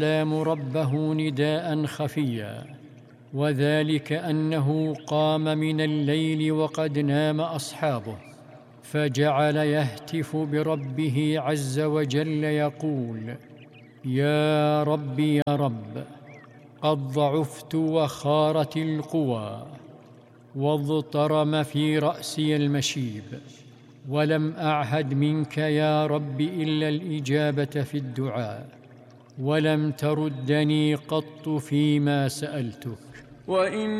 السلام ربه نداء خفيا، وذلك أنه قام من الليل وقد نام أصحابه، فجعل يهتف بربه عز وجل يقول: يا رب يا رب، قد ضعفت وخارت القوى، واضطرم في رأسي المشيب، ولم أعهد منك يا رب إلا الإجابة في الدعاء، ولم تردني قط فيما سألتك.